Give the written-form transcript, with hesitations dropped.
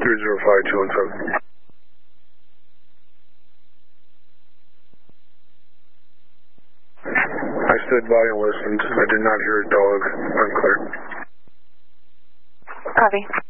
305-217. I stood by and listened. I did not hear a dog. Unclear. Copy.